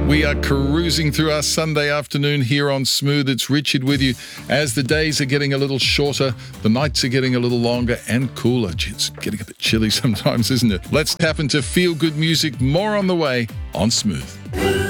We are cruising through our Sunday afternoon here on Smooth. It's Richard with you. As the days are getting a little shorter, the nights are getting a little longer and cooler. Gee, it's getting a bit chilly sometimes, isn't it? Let's tap into feel-good music. More on the way on Smooth.